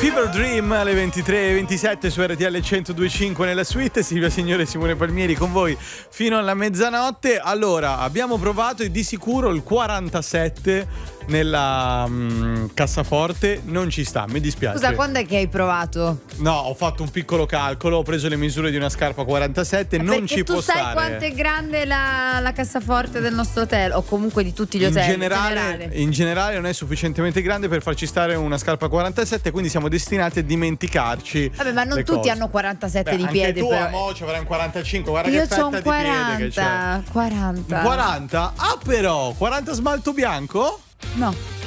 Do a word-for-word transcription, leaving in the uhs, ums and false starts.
Fever Dream alle ventitré e ventisette su R T L centodue e cinque nella suite. Silvia Signore e Simone Palmieri con voi fino alla mezzanotte. Allora, abbiamo provato e di sicuro il quarantasette nella um, cassaforte non ci sta, mi dispiace. Scusa, quando è che hai provato? No, ho fatto un piccolo calcolo, ho preso le misure di una scarpa quarantasette, eh non ci può stare. Tu sai quanto è grande la, la cassaforte del nostro hotel o comunque di tutti gli hotel? In generale, in generale. in generale non è sufficientemente grande per farci stare una scarpa quarantasette, quindi siamo destinati a dimenticarci. Vabbè, ma non le tutti cose. hanno quarantasette Beh, di anche piede. tu, però. mo, ci avrai un quarantacinque, guarda Io che fetta c'ho un di piede che c'è. quaranta. quaranta. quaranta? Ah, però, quaranta smalto bianco? No.